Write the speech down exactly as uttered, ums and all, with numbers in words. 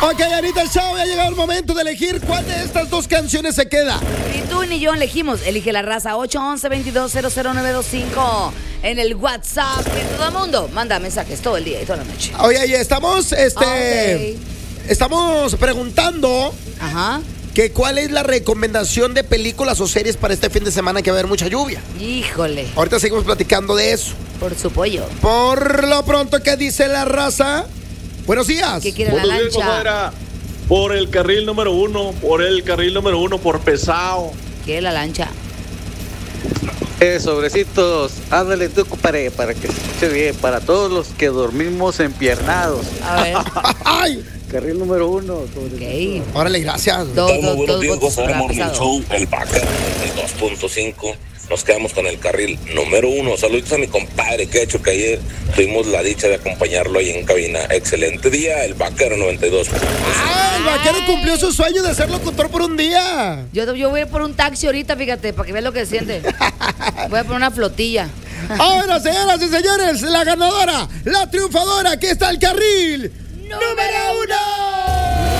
Ok, Anita, chao, ya ha llegado el momento de elegir cuál de estas dos canciones se queda. Ni tú ni yo elegimos. Elige la raza ocho once, veintidós, cero cero nueve dos cinco en el WhatsApp de todo el mundo. Manda mensajes todo el día y toda la noche. Oye, oye, estamos, este, Okay. estamos preguntando Ajá. que cuál es la recomendación de películas o series para este fin de semana que va a haber mucha lluvia. Híjole, Ahorita seguimos platicando de eso. por su pollo. Por lo pronto, ¿qué dice la raza? Buenos días. ¿Qué quiere la Buenos días, lancha? comadre. Por el carril número uno, por el carril número uno, por pesado. ¿Quiere la lancha? Eh, sobrecitos, ándale tú, compadre, para que se escuche bien. Para todos los que dormimos empiernados. A ver. ¡Ay! Carril número uno, sobrecitos. Ok. Órale, gracias. Dos, Muy dos, buenos dos días, votos Gozar para Morning pesado. Show, el Vaca noventa y dos punto cinco. Nos quedamos con el carril número uno. Saludos a mi compadre que ha hecho que ayer tuvimos la dicha de acompañarlo ahí en cabina. Excelente día, el Vaquero noventa y dos. ¡Ah! El vaquero cumplió su sueño de ser locutor por un día. Yo, yo voy a ir por un taxi ahorita, fíjate, para que veas lo que siente. Voy a poner una flotilla. Ahora, señoras y señores, la ganadora, la triunfadora, aquí está el carril número uno.